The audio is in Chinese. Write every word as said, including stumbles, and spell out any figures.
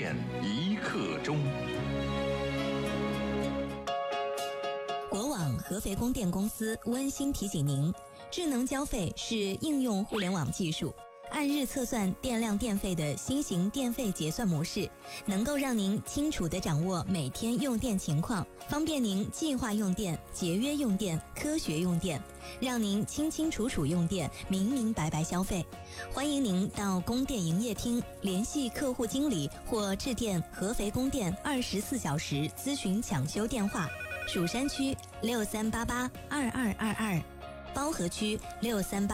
电一刻钟。 国网合肥供电公司温馨提醒您，智能交费是应用互联网技术，按日测算电量电费的新型电费结算模式，能够让您清楚地掌握每天用电情况，方便您计划用电、节约用电、科学用电，让您清清楚楚用电，明明白白消费。欢迎您到供电营业厅联系客户经理或致电合肥供电二十四小时咨询抢修电话：蜀山区六三八八二二二二，包河区六三八。